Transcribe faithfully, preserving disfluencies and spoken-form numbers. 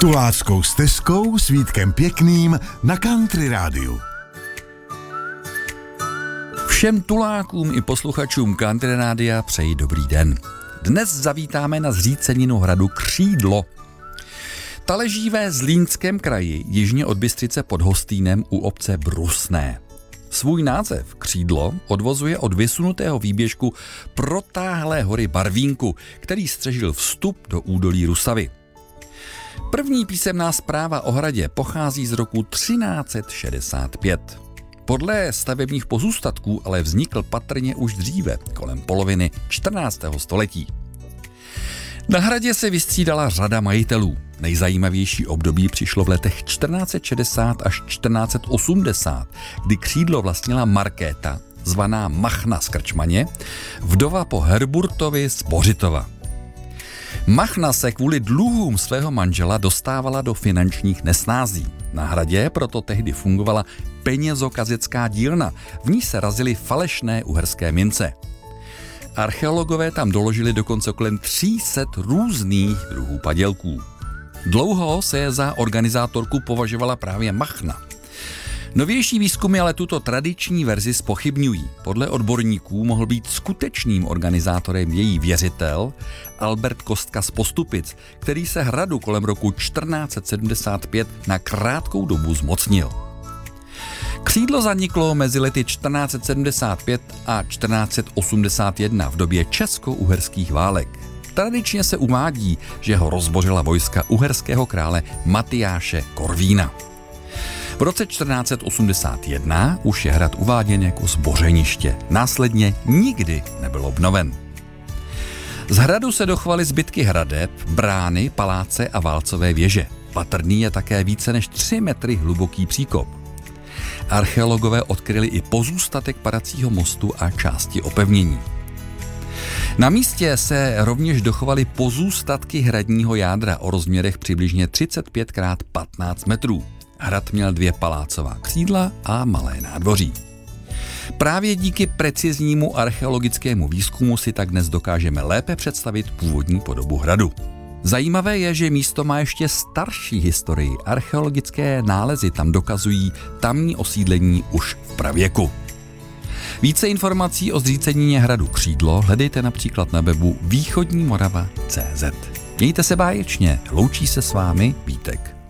Tuláckou stezkou s Vítkem Pěkným na Country Rádiu. Všem tulákům i posluchačům Country Rádia přeji dobrý den. Dnes zavítáme na zříceninu hradu Křídlo. Ta leží ve Zlínském kraji, jižně od Bystřice pod Hostýnem u obce Brusné. Svůj název Křídlo odvozuje od vysunutého výběžku protáhlé hory Barvínku, který střežil vstup do údolí Rusavy. První písemná zpráva o hradě pochází z roku třináct set šedesát pět. Podle stavebních pozůstatků ale vznikl patrně už dříve, kolem poloviny čtrnáctého století. Na hradě se vystřídala řada majitelů. Nejzajímavější období přišlo v letech čtrnáct set šedesát až čtrnáct set osmdesát, kdy Křídlo vlastnila Markéta, zvaná Machna z Krčmaně, vdova po Herburtovi z Bořitova. Machna se kvůli dluhům svého manžela dostávala do finančních nesnází. Na hradě proto tehdy fungovala penězokazecká dílna, v ní se razily falešné uherské mince. Archeologové tam doložili dokonce kolem tři sta různých druhů padělků. Dlouho se za organizátorku považovala právě Machna. Novější výzkumy ale tuto tradiční verzi zpochybňují. Podle odborníků mohl být skutečným organizátorem její věřitel Albert Kostka z Postupic, který se hradu kolem roku čtrnáct set sedmdesát pět na krátkou dobu zmocnil. Křídlo zaniklo mezi lety čtrnáct set sedmdesát pět a čtrnáct set osmdesát jedna v době česko-uherských válek. Tradičně se uvádí, že ho rozbořila vojska uherského krále Matyáše Korvína. V roce čtrnáct set osmdesát jedna už je hrad uváděn jako zbořeniště, následně nikdy nebyl obnoven. Z hradu se dochovaly zbytky hradeb, brány, paláce a válcové věže. Patrný je také více než tři metry hluboký příkop. Archeologové odkryli i pozůstatek padacího mostu a části opevnění. Na místě se rovněž dochovaly pozůstatky hradního jádra o rozměrech přibližně třicet pět krát patnáct metrů. Hrad měl dvě palácová křídla a malé nádvoří. Právě díky preciznímu archeologickému výzkumu si tak dnes dokážeme lépe představit původní podobu hradu. Zajímavé je, že místo má ještě starší historii. Archeologické nálezy tam dokazují tamní osídlení už v pravěku. Více informací o zřícenině hradu Křídlo hledejte například na webu východní morava tečka cé zet. Mějte se báječně, loučí se s vámi Vítek.